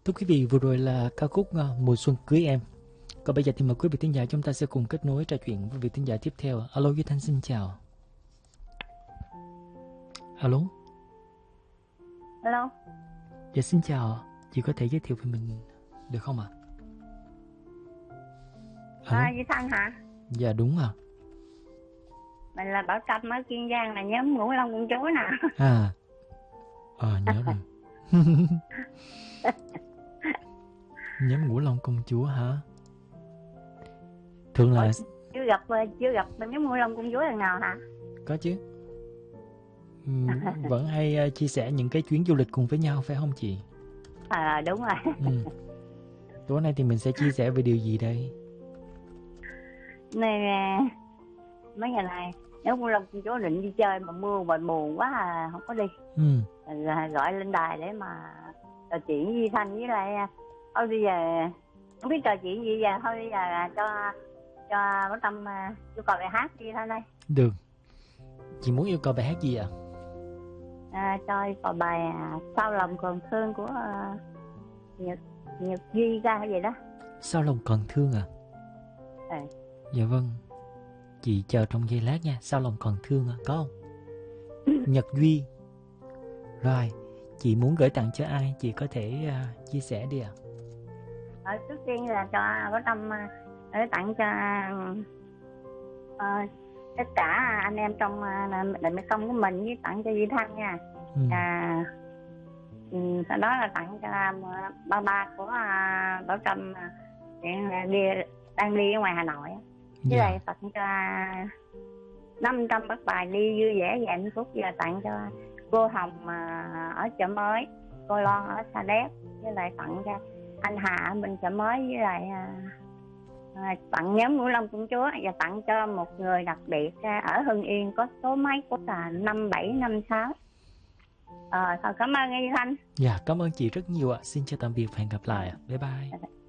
Thưa quý vị, vừa rồi là ca khúc Mùa Xuân Cưới Em. Còn bây giờ thì mời quý vị thính giả chúng ta sẽ cùng kết nối trò chuyện với vị thính giả tiếp theo. Alo Duy Thanh xin chào. Alo. Alo. Dạ xin chào. Chị có thể giới thiệu về mình được không ạ? Duy Thanh hả? Dạ đúng ạ. Mình là Bảo Trâm ở Kiên Giang, là nhóm Ngũ Long Công Chúa nè. Nhớ rồi. Nhóm Ngũ Long Công Chúa hả? Thường là chưa gặp nhóm Ngũ Long Công Chúa lần nào hả? có chứ. Vẫn hay chia sẻ những cái chuyến du lịch cùng với nhau phải không chị? Đúng rồi. Tối nay thì mình sẽ chia sẻ về điều gì đây? Này mấy ngày này nhóm Ngũ Long Công Chúa định đi chơi mà mưa và buồn quá không có đi. Rồi gọi lên đài để mà trò chuyện với Duy Thanh, với lại thôi bây giờ không biết trò chuyện gì, giờ thôi bây giờ cho Bảo Trâm yêu cầu bài hát gì thôi đây. Được. Chị muốn yêu cầu bài hát gì ạ? Cho yêu cầu bài Sao Lòng Còn Thương của Nhật Duy ra hay gì đó. Sao Lòng Còn Thương à? Dạ vâng. Chị chờ trong giây lát nha. Sao Lòng Còn Thương à? Có không? Nhật Duy. Rồi, chị muốn gửi tặng cho ai? Chị có thể chia sẻ đi ạ. Trước tiên là cho Bảo Trâm gửi tặng cho tất cả anh em trong đại mẹ công của mình, với tặng cho Duy Thanh nha. Sau đó là tặng cho ba của Bảo Trâm hiện đang đi ở ngoài Hà Nội, với lại tặng cho 500 bác bài đi vui vẻ và hạnh phúc. Giờ tặng cho cô Hồng ở chợ mới, cô Loan ở Sa Đéc, với lại tặng cho anh Hà ở bên chợ mới, với lại tặng nhóm Ngũ Long Công Chúa, và tặng cho một người đặc biệt ở Hưng Yên có số máy của là 5756. Thôi cảm ơn Duy Thanh. Dạ, cảm ơn chị rất nhiều ạ. Xin chào tạm biệt và hẹn gặp lại ạ. Bye bye.